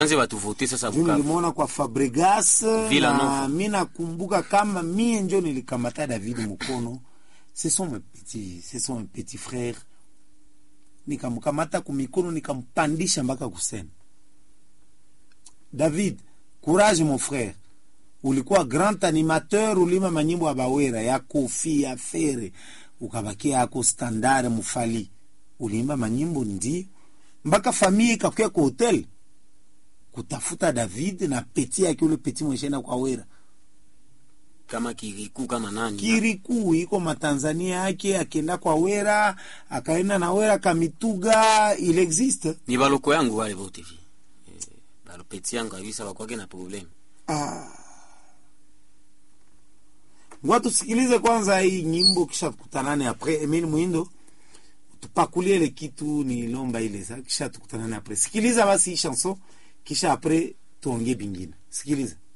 Anze watuvote sasa Mimi Bukavu. nilimwona kwa Fabregas Villa na Nova. mimi nakumbuka kama mie njo nilikamata David mkono. Ce sont mes petits frères. Nikamkamata kumikono nikampandisha mpaka kusema. David, courage mon frère. Ulikuwa grand animateur, ulima manyimbo ya Bawera, ya Kofi, ya Fere. Ukabakia yako standard Mufali. Ulimba manyimbo ndi mpaka familia ikakuya kwa hotel kutafuta David na peti yake, ule peti mweshena kwa Wera Kama Kiriku kama nani? Kiriku iko matanzania yake, akienda kwa Wera, akaenda na Wera Kamituga, il existe. Ni baloko yangu wale vote vi. Balopeti yangu avisa wakwake na problem. Ngwatu sikilize kwanza hii nyimbo kisha tukutanane après. Emile Muindo tupakulie ile kitu ni lomba ile sa kisha tukutanane après. Sikiliza basi hii chanson kisha après tuongee bingine. Sikiliza.